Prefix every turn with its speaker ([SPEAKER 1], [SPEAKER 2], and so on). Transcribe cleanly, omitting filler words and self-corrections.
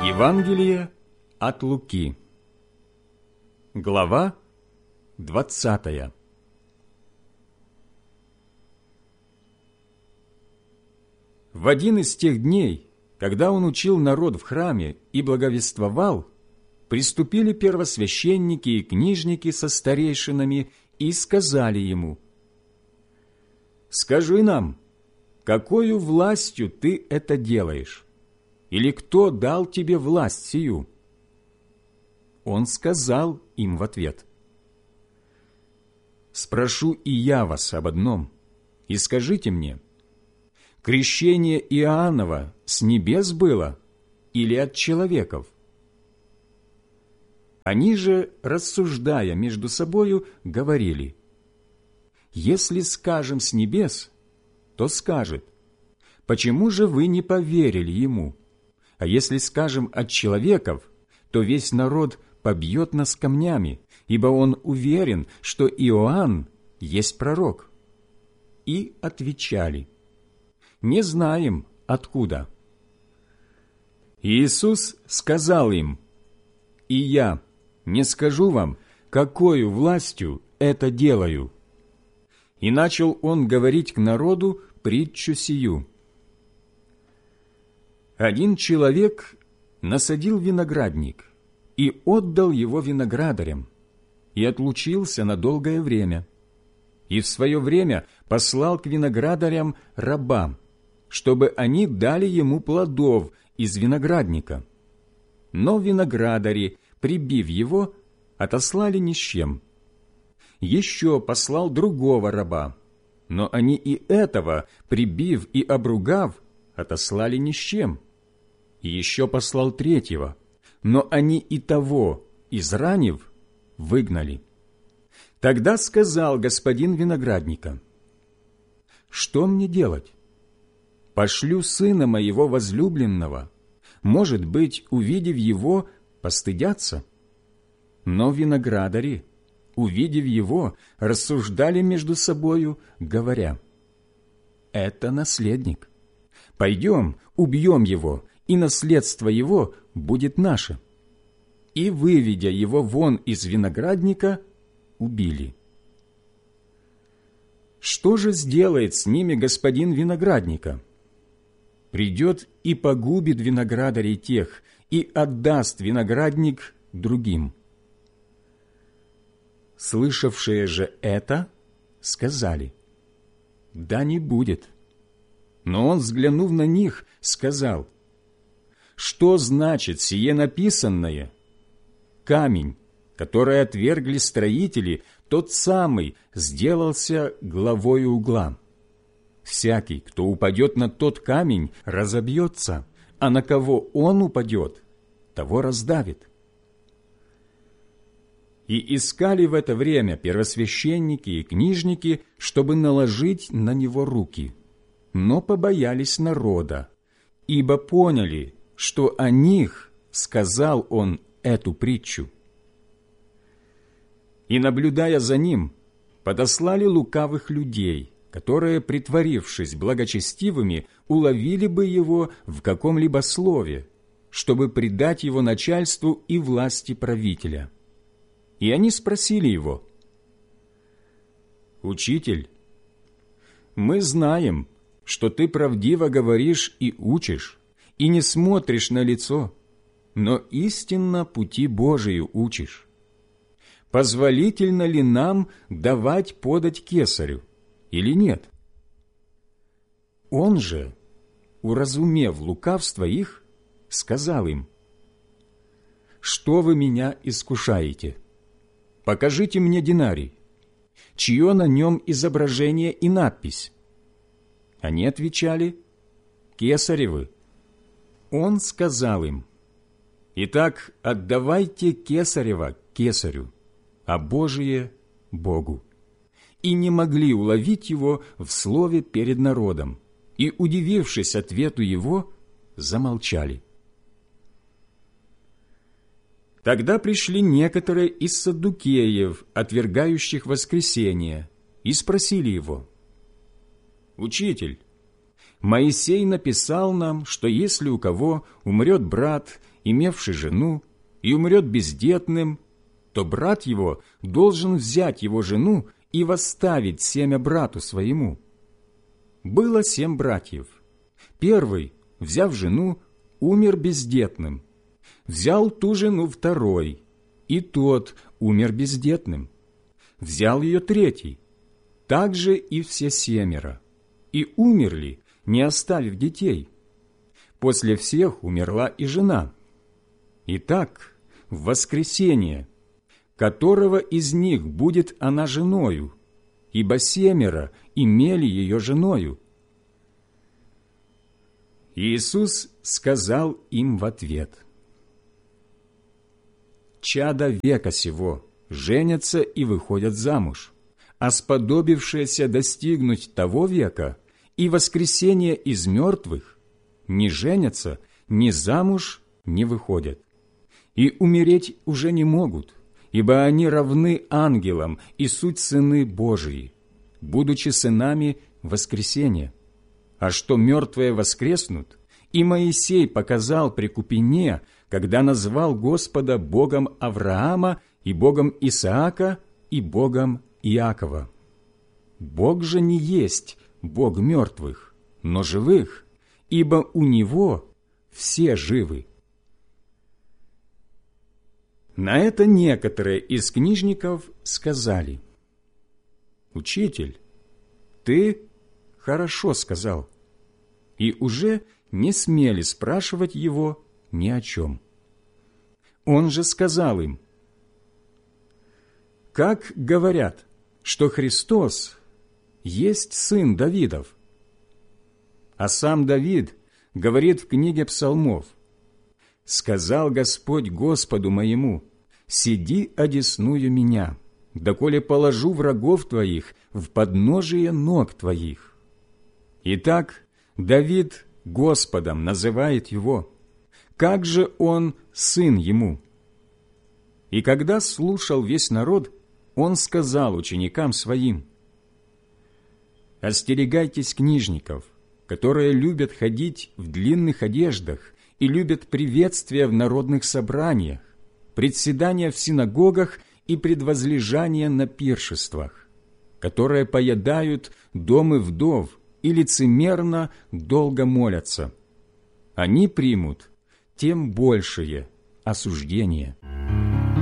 [SPEAKER 1] Евангелие от Луки, глава 20. В один из тех дней, когда он учил народ в храме и благовествовал, приступили первосвященники и книжники со старейшинами и сказали ему: «Скажи нам, какою властью ты это делаешь? Или кто дал тебе власть сию?» Он сказал им в ответ: «Спрошу и я вас об одном, и скажите мне, крещение Иоаннова с небес было или от человеков?» Они же, рассуждая между собою, говорили: «Если скажем с небес, то скажет: почему же вы не поверили ему? А если скажем от человеков, то весь народ побьет нас камнями, ибо он уверен, что Иоанн есть пророк». И отвечали: «Не знаем, откуда». Иисус сказал им: «И я не скажу вам, какою властью это делаю». И начал он говорить к народу притчу сию: «Один человек насадил виноградник и отдал его виноградарям, и отлучился на долгое время, и в свое время послал к виноградарям раба, чтобы они дали ему плодов из виноградника. Но виноградари, прибив его, отослали ни с чем. Еще послал другого раба, но они и этого, прибив и обругав, отослали ни с чем. И еще послал третьего, но они и того, изранив, выгнали. Тогда сказал господин виноградника: «Что мне делать? Пошлю сына моего возлюбленного, может быть, увидев его, постыдятся». Но виноградари, увидев его, рассуждали между собою, говоря: «Это наследник. Пойдем, убьем его, и наследство его будет наше». И, выведя его вон из виноградника, убили. Что же сделает с ними господин виноградника? Придет и погубит виноградарей тех, и отдаст виноградник другим. Слышавшие же это, сказали: «Да не будет». Но он, взглянув на них, сказал: «Что значит сие написанное? Камень, который отвергли строители, тот самый сделался главою угла. Всякий, кто упадет на тот камень, разобьется, а на кого он упадет, того раздавит». И искали в это время первосвященники и книжники, чтобы наложить на него руки, но побоялись народа, ибо поняли, что о них сказал он эту притчу. И, наблюдая за ним, подослали лукавых людей, которые, притворившись благочестивыми, уловили бы его в каком-либо слове, чтобы предать его начальству и власти правителя. И они спросили его: «Учитель, мы знаем, что ты правдиво говоришь и учишь, и не смотришь на лицо, но истинно пути Божию учишь. Позволительно ли нам давать подать кесарю или нет?» Он же, уразумев лукавство их, сказал им: «Что вы меня искушаете? Покажите мне динарий, чье на нем изображение и надпись». Они отвечали: «Кесаревы». Он сказал им: «Итак, отдавайте кесарева кесарю, а Божие – Богу». И не могли уловить его в слове перед народом, и, удивившись ответу его, замолчали. Тогда пришли некоторые из саддукеев, отвергающих воскресение, и спросили его: «Учитель, Моисей написал нам, что если у кого умрет брат имевший жену, и умрет бездетным, то брат его должен взять его жену и восставить семя брату своему. Было 7 братьев. Первый, взяв жену, умер бездетным. Взял ту жену второй, и тот умер бездетным. Взял ее третий, также и все 7, и умерли, не оставив детей. После всех умерла и жена. Итак, в воскресение, которого из них будет она женою, ибо 7 имели ее женою. Иисус сказал им в ответ: «Чада века сего женятся и выходят замуж, а сподобившиеся достигнуть того века и воскресения из мертвых не женятся, ни замуж не выходят. И умереть уже не могут, ибо они равны ангелам и суть сыны Божии, будучи сынами воскресения. А что мертвые воскреснут, и Моисей показал при купине, когда назвал Господа Богом Авраама и Богом Исаака и Богом Иакова. Бог же не есть Бог мертвых, но живых, ибо у Него все живы». На это некоторые из книжников сказали: «Учитель, ты хорошо сказал», и уже не смели спрашивать его ни о чем. Он же сказал им: «Как говорят, что Христос есть сын Давидов? А сам Давид говорит в книге Псалмов: «Сказал Господь Господу моему: сиди одесную меня, доколе положу врагов твоих в подножие ног твоих». Итак, Давид Господом называет его. Как же он сын ему? И когда слушал весь народ, он сказал ученикам своим: «Остерегайтесь книжников, которые любят ходить в длинных одеждах и любят приветствия в народных собраниях, председания в синагогах и предвозлежания на пиршествах, которые поедают домы вдов и лицемерно долго молятся. Они примут тем большее осуждение».